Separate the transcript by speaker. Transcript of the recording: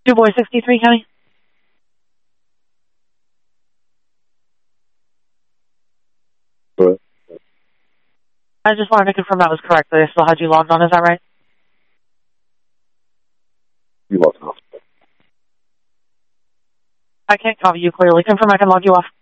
Speaker 1: Boy 63, County.
Speaker 2: What?
Speaker 1: I just wanted to confirm that was correct, that I still had you logged on, is that right?
Speaker 2: You logged off.
Speaker 1: I can't copy you clearly. Confirm I can log you off.